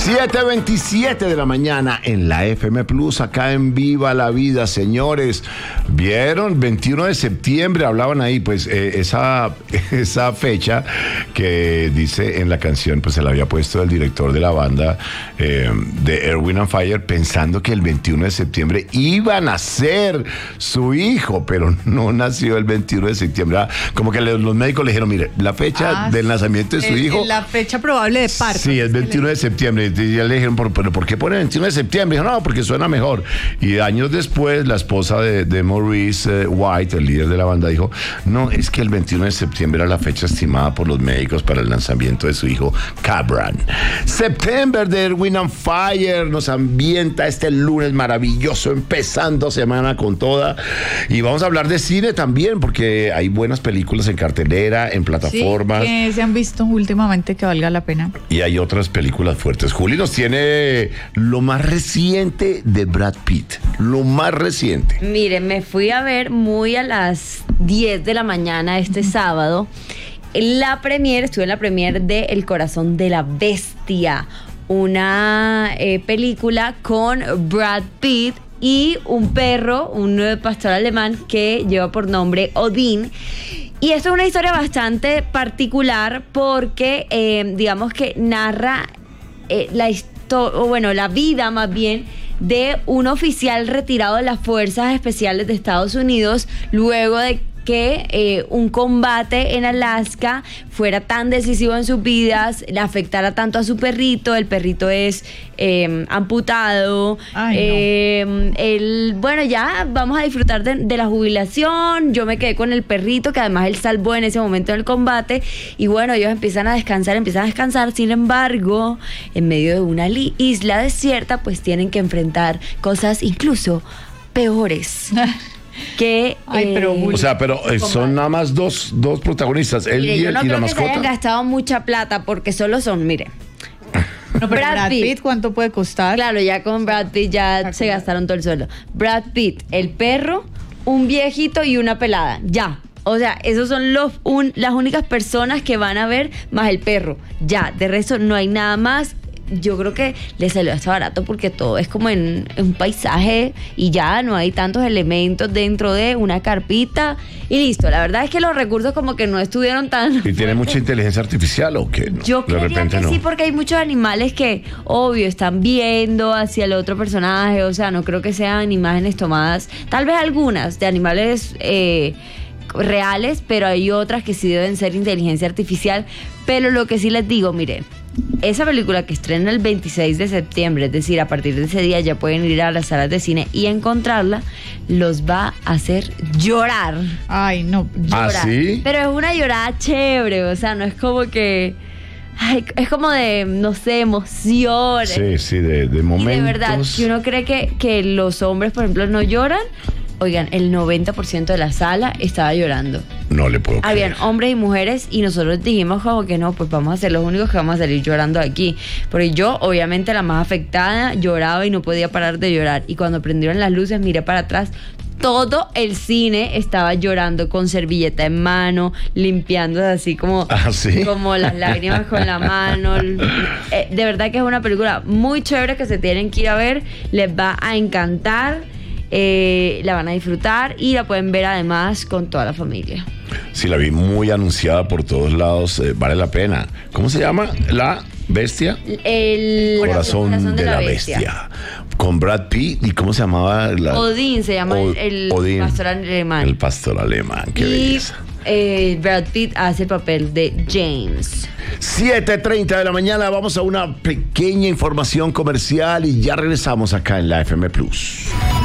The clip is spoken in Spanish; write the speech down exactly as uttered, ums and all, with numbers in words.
siete veintisiete de la mañana en la F M Plus, acá en Viva la Vida, señores. ¿Vieron? veintiuno de septiembre, hablaban ahí, pues eh, esa, esa fecha que dice en la canción, pues se la había puesto el director de la banda eh, de Earth, Wind and Fire, pensando que el veintiuno de septiembre iba a nacer su hijo, pero no nació el veintiuno de septiembre. ¿Verdad? Como que le, los médicos le dijeron, mire, la fecha ah, del nacimiento de su el, hijo... La fecha probable de parto. Sí, es veintiuno de septiembre. Y ya le dijeron, ¿pero por qué pone veintiuno de septiembre? Dijo, no, porque suena mejor. Y años después, la esposa de, de Maurice eh, White, el líder de la banda, dijo, no, es que el veintiuno de septiembre era la fecha estimada por los médicos para el lanzamiento de su hijo, Cabran. September de Earth, Wind and Fire nos ambienta este lunes maravilloso, empezando semana con toda. Y vamos a hablar de cine también, porque hay buenas películas en cartelera, en plataformas. Sí, que se han visto últimamente que valga la pena. Y hay otras películas fuertes. Juli nos tiene lo más reciente de Brad Pitt. Lo más reciente. Mire, me fui a ver muy a las diez de la mañana este uh-huh. sábado. La premier, estuve en la premier de El Corazón de la Bestia. Una eh, película con Brad Pitt y un perro, un pastor alemán que lleva por nombre Odín. Y esto es una historia bastante particular porque, eh, digamos que narra eh, la historia, o bueno, la vida más bien, de un oficial retirado de las Fuerzas Especiales de Estados Unidos luego de que eh, un combate en Alaska fuera tan decisivo en sus vidas, le afectara tanto a su perrito. El perrito es eh, amputado. Ay, eh, no. Él, bueno, ya vamos a disfrutar de, de la jubilación. Yo me quedé con el perrito, que además él salvó en ese momento del combate. Y bueno, ellos empiezan a descansar, empiezan a descansar. Sin embargo, en medio de una li- isla desierta, pues tienen que enfrentar cosas incluso peores. Que, Ay, pero, eh, o sea, pero eh, son nada más dos, dos protagonistas, él mire, y, yo no y creo la que mascota. se hayan gastado mucha plata porque solo son, mire. No, pero Brad, Brad Pitt, Pitt, ¿cuánto puede costar? Claro, ya con Brad Pitt ya se gastaron todo el sueldo. Brad Pitt, el perro, un viejito y una pelada, ya. O sea, esos son los un, las únicas personas que van a ver, más el perro. Ya, de resto no hay nada más. Yo creo que le salió hasta barato porque todo es como en, en un paisaje y ya no hay tantos elementos dentro de una carpita y listo. La verdad es que los recursos como que no estuvieron tan... ¿Y tiene mucha inteligencia artificial o qué? No, yo creería de repente que no. Sí, porque hay muchos animales que, obvio, están viendo hacia el otro personaje. O sea, no creo que sean imágenes tomadas, tal vez algunas, de animales... Eh, reales, pero hay otras que sí deben ser inteligencia artificial. Pero lo que sí les digo, mire, esa película que estrena el veintiséis de septiembre, es decir, a partir de ese día ya pueden ir a las salas de cine y encontrarla, los va a hacer llorar. Ay, no. Llorar. ¿Ah, sí? Pero es una llorada chévere, o sea, no es como que... Ay, es como de, no sé, emociones. Sí, sí, de, de momentos. Y de verdad, si uno cree que, que los hombres, por ejemplo, no lloran, oigan, el noventa por ciento de la sala estaba llorando. No le puedo Habían creer. hombres y mujeres y nosotros dijimos como que no, pues vamos a ser los únicos que vamos a salir llorando aquí. Porque yo, obviamente, la más afectada, lloraba y no podía parar de llorar. Y cuando prendieron las luces, miré para atrás. Todo el cine estaba llorando con servilleta en mano, limpiando así como, ¿Ah, sí? como las lágrimas con la mano. Eh, de verdad que es una película muy chévere que se tienen que ir a ver. Les va a encantar. Eh, la van a disfrutar y la pueden ver además con toda la familia. Sí, la vi muy anunciada por todos lados, eh, vale la pena. ¿Cómo se llama? La Bestia. El Corazón, Corazón de, de la, la bestia. bestia. Con Brad Pitt. ¿Y cómo se llamaba? La... Odín se llama o, el Odín, pastor alemán. El pastor alemán, qué y, belleza. Eh, Brad Pitt hace el papel de James. siete treinta de la mañana, vamos a una pequeña información comercial y ya regresamos acá en la F M Plus.